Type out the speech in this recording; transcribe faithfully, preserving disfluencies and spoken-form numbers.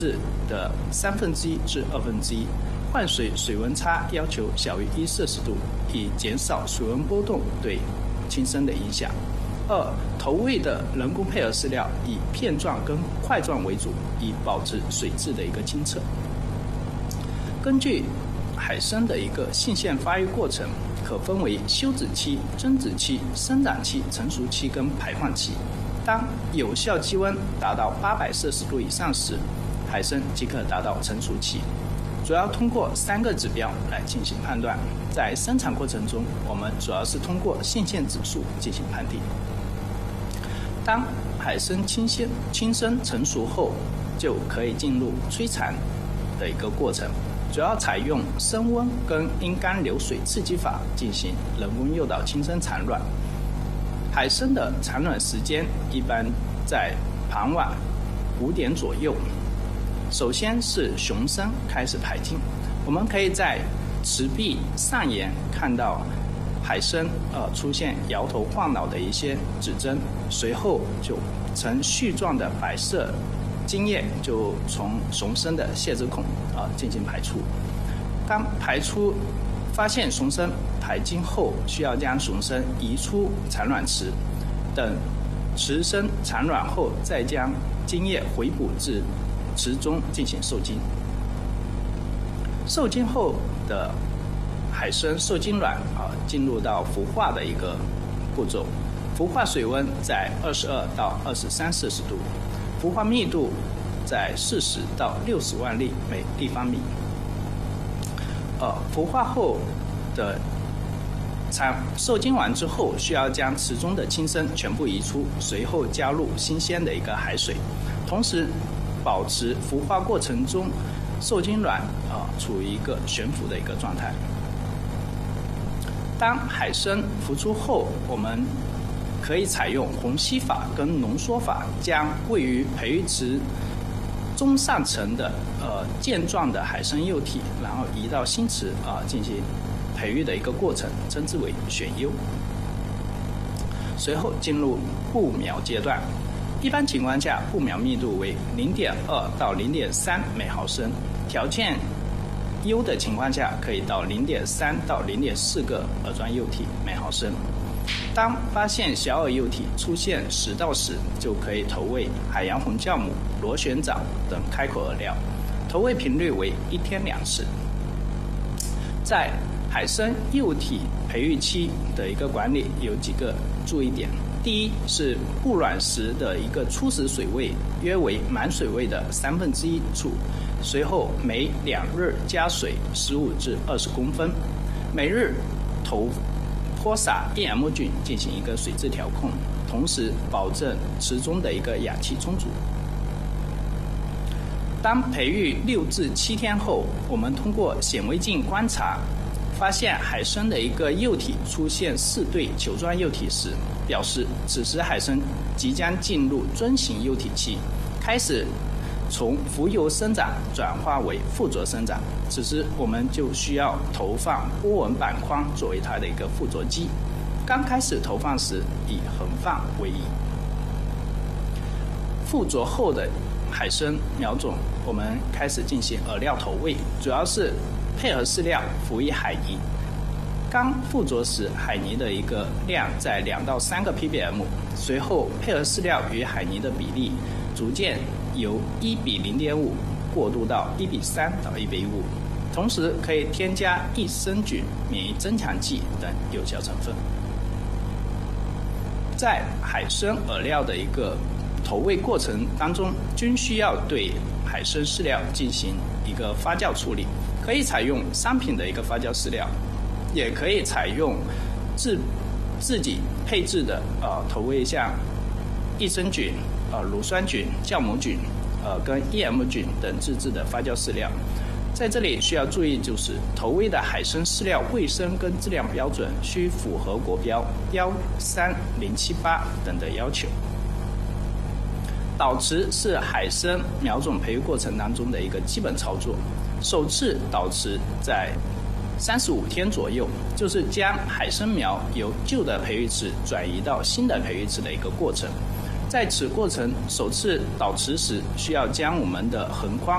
的三分之一至二分之一。换水水温差要求小于一摄氏度，以减少水温波动对轻生的影响。二、投喂的人工配合饲料以片状跟块状为主，以保持水质的一个清澈。根据海参的一个性腺发育过程，可分为休止期、增殖期、生长期、成熟期跟排放期。当有效基温达到八百摄氏度以上时，海参即可达到成熟期。主要通过三个指标来进行判断。在生产过程中，我们主要是通过性腺指数进行判定。当海参轻鲜轻生成熟后，就可以进入催产的一个过程，主要采用升温跟阴干流水刺激法进行人工诱导轻生产卵。海参的产卵时间一般在傍晚五点左右。首先是雄参开始排精，我们可以在池壁上沿看到海参呃出现摇头晃脑的一些指征，随后就呈絮状的白色精液就从雄参的泄殖孔啊、呃、进行排出。当排出发现雄参排精后，需要将雄参移出产卵池，等雌参产卵后，再将精液回补至池中进行受精。受精后的海参受精卵啊，进入到孵化的一个步骤。孵化水温在二十二到二十三摄氏度，孵化密度在四十到六十万粒每立方米。呃，孵化后的产受精完之后，需要将池中的轻生全部移出，随后加入新鲜的一个海水，同时保持孵化过程中受精卵啊、呃、处于一个悬浮的一个状态。当海参孵出后，我们可以采用虹吸法跟浓缩法，将位于培育池中上层的呃健壮的海参幼体，然后移到新池啊、呃、进行培育的一个过程，称之为选优。随后进入布苗阶段。一般情况下，布苗密度为 零点二 到 零点三 每毫升，条件优的情况下可以到 零点三 到 零点四 个饵状幼体每毫升。当发现小饵幼体出现食道时，就可以投喂海洋红酵母、螺旋藻等开口饵料，投喂频率为一天两次。在海参幼体培育期的一个管理有几个注意点。第一是布卵时的一个初始水位约为满水位的三分之一处，随后每两日加水十五至二十公分，每日投泼洒 E M 菌进行一个水质调控，同时保证池中的一个氧气充足。当培育六至七天后，我们通过显微镜观察，发现海参的一个幼体出现四对球状幼体时，表示此时海参即将进入锥形幼体期，开始从浮游生长转化为附着生长。此时我们就需要投放波纹板框作为它的一个附着基。刚开始投放时以横放为宜。附着后的海参苗种，我们开始进行饵料投喂，主要是配合饲料辅以海泥。刚附着时，海泥的一个量在两到三个 ppm， 随后配合饲料与海泥的比例逐渐由一比零点五过渡到一比三到一比五，同时可以添加益生菌、免疫增强剂等有效成分。在海参饵料的一个投喂过程当中，均需要对海参饲料进行一个发酵处理，可以采用商品的一个发酵饲料，也可以采用自自己配置的呃投喂像益生菌、呃乳酸菌、酵母菌、呃跟 E M 菌等自制的发酵饲料。在这里需要注意，就是投喂的海参饲料卫生跟质量标准需符合国标幺三零七八等的要求。导池是海参苗种培育过程当中的一个基本操作。首次导池在三十五天左右，就是将海参苗由旧的培育池转移到新的培育池的一个过程。在此过程首次导池时，需要将我们的横框